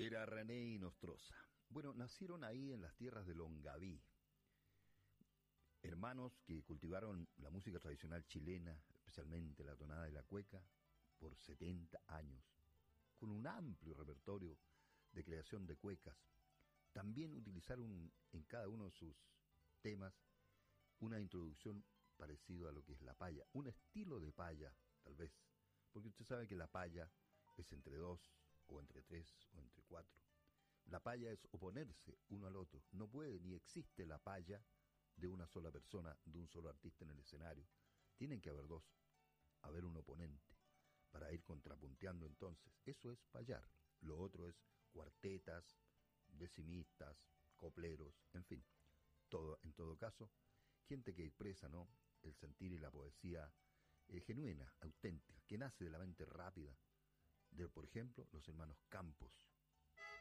Era René y Nostroza. Bueno, nacieron ahí en las tierras de Longaví, hermanos que cultivaron la música tradicional chilena, especialmente la tonada y la cueca, por 70 años, con un amplio repertorio de creación de cuecas. También utilizaron en cada uno de sus temas una introducción parecida a lo que es la paya, un estilo de paya, tal vez, porque usted sabe que la paya es entre dos, o entre tres, o entre cuatro. La paya es oponerse uno al otro, no puede ni existe la paya de una sola persona, de un solo artista en el escenario. Tienen que haber dos, haber un oponente, para ir contrapunteando entonces. Eso es payar. Lo otro es cuartetas, decimistas, copleros, en fin. Todo, en todo caso, gente que expresa, ¿no?, el sentir y la poesía genuina, auténtica, que nace de la mente rápida de, por ejemplo, los hermanos Campos,